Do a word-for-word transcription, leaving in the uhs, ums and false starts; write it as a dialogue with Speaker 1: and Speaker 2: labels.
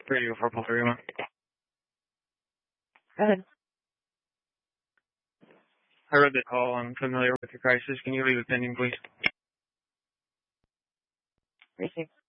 Speaker 1: Radio for Paloma.
Speaker 2: Go ahead.
Speaker 1: I read the call. I'm familiar with the crisis. Can you leave it pending, please?
Speaker 2: Received.